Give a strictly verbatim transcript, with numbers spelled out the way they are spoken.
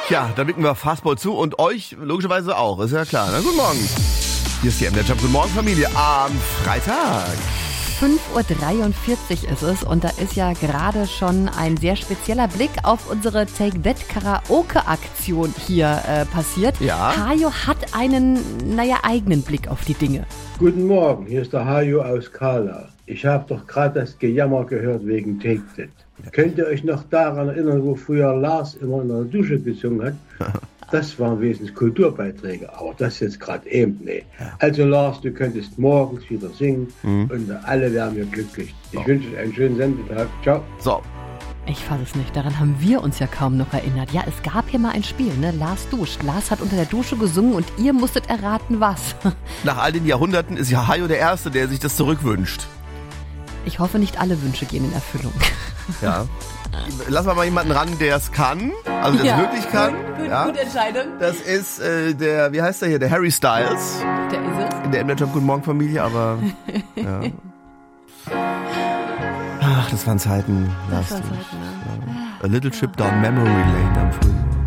Tja, dann blicken wir Fastball zu und euch logischerweise auch, ist ja klar. Na, guten Morgen. Hier ist die M D Job. Guten Morgen, Familie, am Freitag. fünf Uhr dreiundvierzig ist es und da ist ja gerade schon ein sehr spezieller Blick auf unsere Take That Karaoke-Aktion hier äh, passiert. Ja. Hajo hat einen, naja, eigenen Blick auf die Dinge. Guten Morgen, hier ist der Hajo aus Kala. Ich habe doch gerade das Gejammer gehört wegen Take That. Könnt ihr euch noch daran erinnern, wo früher Lars immer in der Dusche gesungen hat? Das waren wesentlich Kulturbeiträge, aber das jetzt gerade eben, nee. Also Lars, du könntest morgens wieder singen mhm. und alle wären wir glücklich. Ich so. wünsche euch einen schönen Sendetag. Ciao. So. Ich fasse es nicht, daran haben wir uns ja kaum noch erinnert. Ja, es gab hier mal ein Spiel, ne? Lars duscht. Lars hat unter der Dusche gesungen und ihr musstet erraten, was. Nach all den Jahrhunderten ist ja Hajo der Erste, der sich das zurückwünscht. Ich hoffe, nicht alle Wünsche gehen in Erfüllung. Ja. Lassen wir mal jemanden ran, der es kann, also der es ja. wirklich kann. Gut, ja. Gute Entscheidung. Das ist äh, der, wie heißt der hier, der Harry Styles. Der ist es. In der M D Job Guten Morgen Familie, aber ja. Ach, das waren Zeiten. Das waren Zeiten, ne? Ja. A little trip down memory lane am Früh.